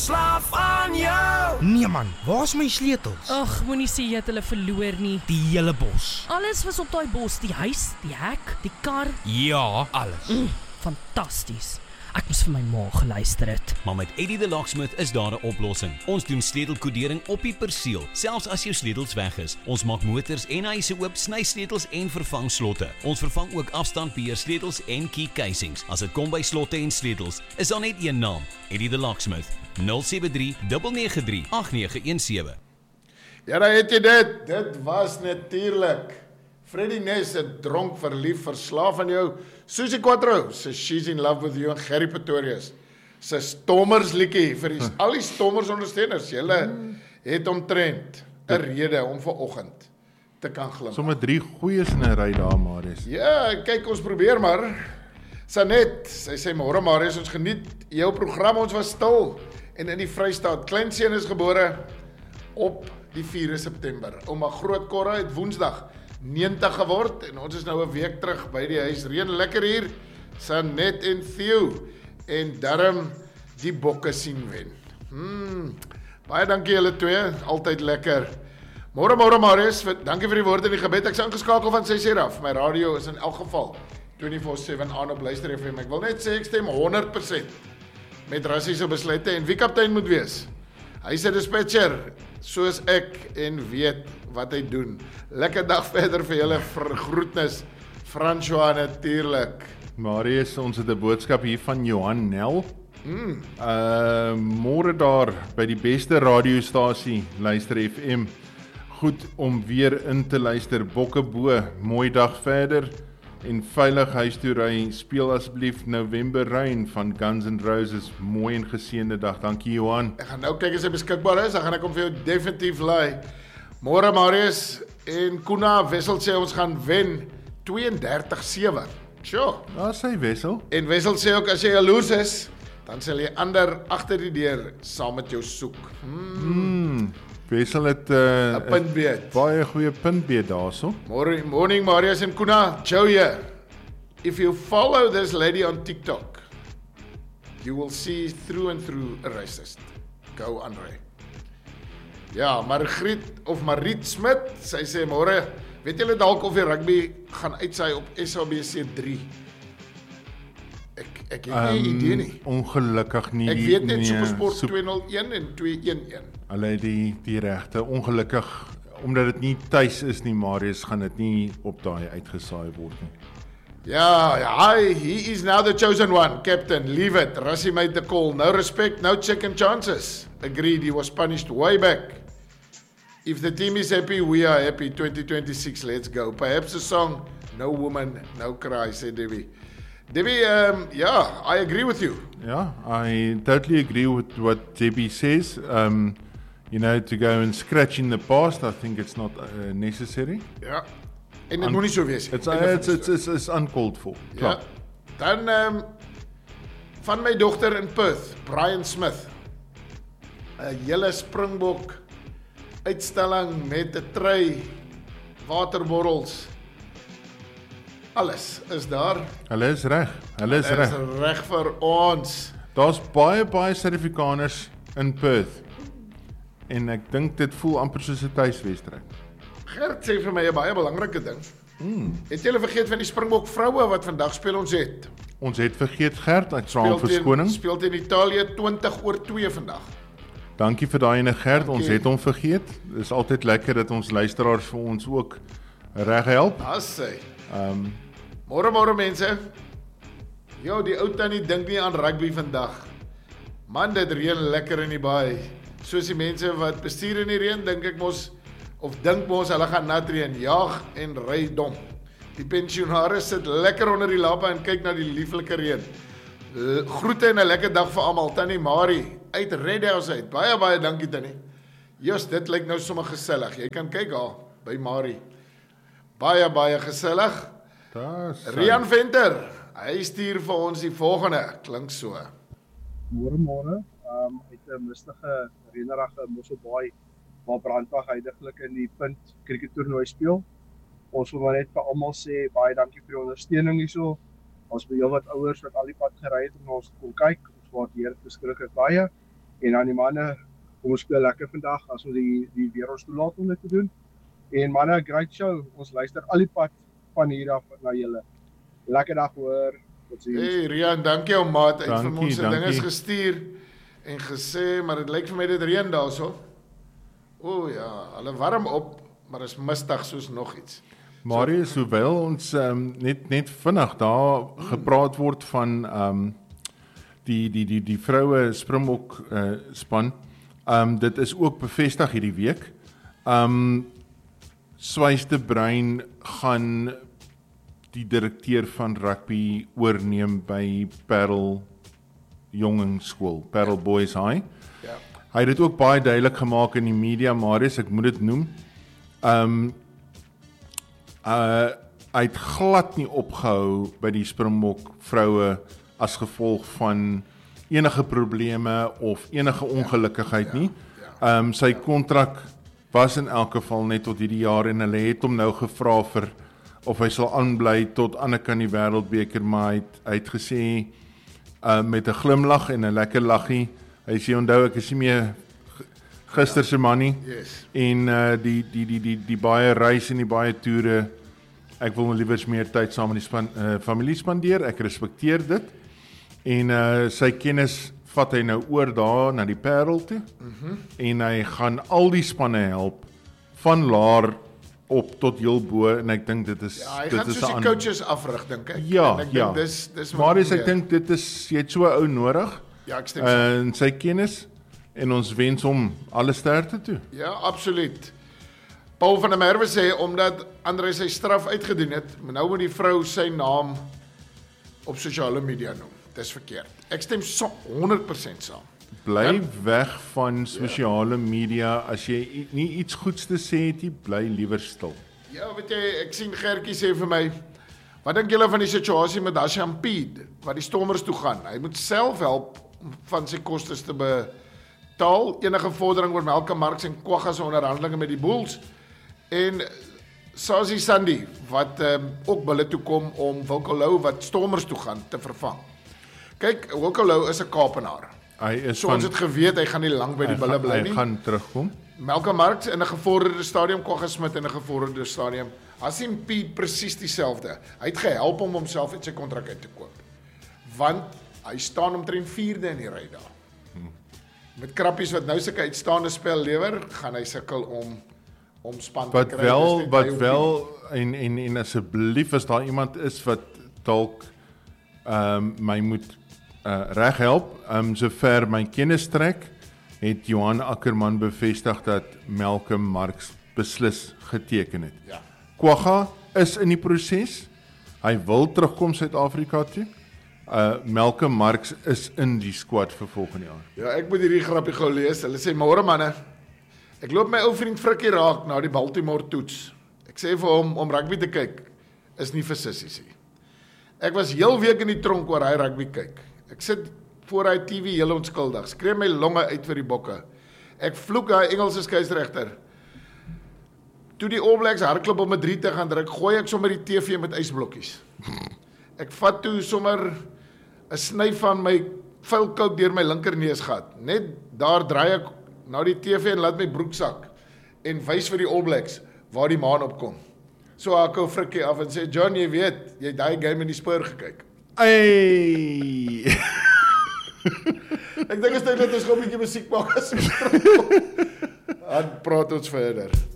verslaaf aan jou. Nee man, waar's my sleutels? Ag, moenie sê jy het hulle verloor nie. Die hele bos. Alles was op daai bos, die huis, die hek, die kar. Ja, alles. Fantasties. Ek moes vir my ma geluister het. Maar met Eddie the Locksmith is daar 'n oplossing. Ons doen sleutelkodering op die perseel, selfs as jou sleutels weg is. Ons maak motors en huise oop, sny sleutels en vervang slotte. Ons vervang ook afstandbeheer sleutels en key casings. As dit kom by slotte en sleutels, is daar net een naam: Eddie the Locksmith. 073 993 8917. Ja, daar het jy dit. Dit was natuurlik Freddie Ness, 'n dronk, verlief, verslaaf aan jou. Susie Quatro, se She's in Love with You, en Gerry Pretorius, se Stommers liedjie vir al die Stommers ondersteuners. Julle het omtrent 'n rede om vanoggend te kan glimlag. Sommige 3 goeies in 'n ry daar, Marius. Ja, kyk, ons probeer maar. Sanet, sy sê môre Marius, ons geniet jou program, ons was stil. En in die Vrystaat, kleinseun is gebore op die 4 September. Ouma Grootkorre het Woensdag 90 geword en ons is nou 'n week terug by die huis. Reën lekker hier. Sanet en Theo en darm die bokke sien wen. Baie dankie julle twee, altyd lekker. Môre Marius, dankie vir die woorde en die gebed. Ek is ingeskakel van 6 uur af. My radio is in elk geval 24/7 aan op Luister FM. Ek wil net sê ek stem 100% met Rassie se besluite en wie kaptein moet wees. Hy sê dispatcher, soos ek en weet wat hy doen. Lekker dag verder vir julle groetnis. François natuurlik. Marius, ons het 'n boodskap hier van Johan Nel. Môre daar by die beste radiostasie Luister FM. Goed om weer in te luister. Bokke bo, mooi dag verder. En veilig huis toe ry, speel asseblief November Rain van Guns N' Roses. Mooi en geseënde dag. Dankie Johan. Ek gaan nou kyk as hy beskikbaar is, dan gaan ek hom vir jou definitief laai. Môre Marius en Kuna Wessel sê ons gaan wen 32-7. Sure. Daar sê Wessel. En Wessel sê ook as jy jaloers is, dan sal jy ander agter die deur saam met jou soek. Wessel het 'n puntbeet. Baie goeie puntbeet daarso. Morning Marius en Kuna, Joe here. If you follow this lady on TikTok, you will see through and through a racist. Go Andre. Ja, Mariet Smit, sy sê môre, weet julle dalk of die rugby gaan uitsaai op SABC 3? Ek het nie idee nie. Ongelukkig nie. Ek weet net Supersport 201 en 211. Hulle het die regte. Ongelukkig, omdat dit nie tuis is nie, Marius, gaan dit nie op daai uitgesaai word nie. Ja, he is now the chosen one, captain. Leave it. Rassie made the call. No respect, no second chances. Agreed, he was punished way back. If the team is happy, we are happy. 2026, let's go. Perhaps a song, No Woman, No Cry, said Debbie. Debbie, yeah, I agree with you. Yeah, I totally agree with what Debbie says. You know, to go and scratch in the past, I think it's not necessary. Ja, en dit moet nie so wees nie. It's uncalled for. Ja, dan van my dogter in Perth, Brian Smith. 'n hele Springbok uitstalling met 'n trui, waterbottels. Alles is daar. Hulle is reg. Hulle is reg. Is reg vir ons. Daar's baie Suid-Afrikaners in Perth. En ek dink dit voel amper soos 'n tuiswedstryd. Gert sê vir my 'n baie belangrike ding. Het julle vergeet van die Springbok vroue wat vandag speel? Ons het vergeet Gert, ek vra om verskoning. Speel teen Italië 20-2 vandag. Dankie vir daai ene Gert, ons het hom vergeet. Dis altyd lekker dat ons luisteraars vir ons ook reg help. As sy. Môre mense. Jo, die ou tannie dink nie aan rugby vandag. Man, dit reën lekker in die baai. Soos die mense wat bestuur in die reën, dink mos hulle gaan nat reën, jaag en ry dom. Die pensionaris sit lekker onder die lappe en kyk na die lieflike reën. Groete en 'n lekker dag vir almal. Tannie Marie uit Red House uit. Baie dankie tannie. Jos, dit lyk nou sommer gesellig. Jy kan kyk daar by Marie. Baie gesellig. Rian Venter, hy stuur vir ons die volgende. Klink so. Môre. Uit 'n mistige reënerige Mosselbaai waar Brandwag heidaglik in die punt crickettoernooi speel. Ons wil maar net vir almal sê baie dankie vir die ondersteuning hierso. Ons by heelwat ouers wat al die pad gery het om ons te kom kyk. Ons waardeer dit verskriklik baie. En dan die manne, kom ons speel lekker vandag as ons die weer ons toelaat om dit te doen. En manne, great show. Ons luister al die pad van hier af na julle. Lekker dag hoor. Tot ziens. Hey Rian, dankie ou maat. Hy het vir Dankie, ons se dinge dankie. gestuur en gesê, maar dit lyk vir my dit reën daarso. O ja, hulle warm op, maar is mistig soos nog iets. Marius, hoewel ons net vinnig daar gepraat word van die vroue Springbok span, dit is ook bevestig hierdie week. Swys de Bruin gaan die direkteur van rugby oorneem by Parel Jongensskool, Parel Boys High. Ja. Hy het dit ook baie duidelik gemaak in die media, Marius, ek moet dit noem. Hy het glad nie opgehou by die Springbok vroue as gevolg van enige probleme of enige ongelukkigheid nie. Sy kontrak was in elk geval net tot hierdie jaar en hulle het hom nou gevra vir of hy sal aanbly tot aan die wêreldbeker, maar hy het gesê met 'n glimlag en 'n lekker laggie. Hy sê onthou ek is nie meer gister se man nie. Yes. En die baie reis en die baie toere, ek wil liewers meer tyd saam met die familie spandeer. Ek respekteer dit. En sy kennis vat hy nou oor daar na die Parel toe. En hy gaan al die spanne help van laer op tot heel bo en ek dink dit is Ja, hy dit gaan is soos die 'n coaches afrig, dink ek. Ja, en ek ja. dink dis Marius, ek moet dink dit is jy het so 'n ou nodig. Ja, ek stem saam. En sy kennis en ons wens hom alle sterkte toe. Ja, absoluut. Paul van der Merwe sê omdat Andre sy straf uitgedien het, nou moet die vrou sy naam op sosiale media noem. Dis verkeerd. Ek stem 100% saam. Bly weg van sosiale media as jy nie iets goeds te sê het nie, bly liewer stil. Ja, weet jy, ek sien Gertjie sê vir my, wat dink julle van die situasie met Dashan Peed, wat die Stormers toe gaan? Hy moet self help om van sy kostes te betaal, enige vordering oor Malcolm Marx en Kwagga se onderhandelinge met die Bulls, en Sazi Sandy, wat ook bulle toe kom om Wilco Louw, wat Stormers toe gaan, te vervang. Kyk, Wilco Louw is 'n Kaapenaar. Hy is So ons het geweet, hy gaan nie lang by die bulle bly nie. Hy gaan terugkom. Malcolm Marx in 'n gevorderde stadium, Kwagga Smith in 'n gevorderde stadium. Hasim Piet presies dieselfde. Hy het gehelp om homself uit sy kontrak uit te koop. Want hy staan omtrent 4de in die ry daar. Met krappies wat nou sulke uitstaande spel lewer, gaan hy sukkel om span te kry. Wat wel en asseblief as daar iemand is wat dalk my moet reg help, sover my kennis trek, het Johan Ackerman bevestig dat Malcolm Marx beslis geteken het. Ja. Kwagga is in die proses. Hy wil terugkom Suid-Afrika toe. Malcolm Marx is in die squad vir volgende jaar. Ja, ek moet hierdie grappie gou lees. Hulle sê, môre manne, ek loop my ou vriend Frikkie raak na die Baltimore toets. Ek sê vir hom om rugby te kyk, is nie vir sissies nie. Ek was heel week in die tronk oor hy rugby kyk. Ek sit voor hy TV heel onskuldig, skree my longe uit vir die bokke. Ek vloek hy Engelse skeieregter. Toe die All Blacks hardloop om 'n 3 te gaan druk, gooi ek sommer die TV met ysblokkies. Ek vat toe sommer 'n sny van my vuil coke deur my linkerneus gat. Net daar draai ek na die TV en laat my broek sak en wys vir die All Blacks waar die maan opkom. So ek hou Frikkie af en sê, John, jy weet, jy het daai game in die spoor gekyk. Ey! Ek dink dit is tyd dat ons gou 'n bietjie musiek maak as ons terugkom. Dan praat ons verder.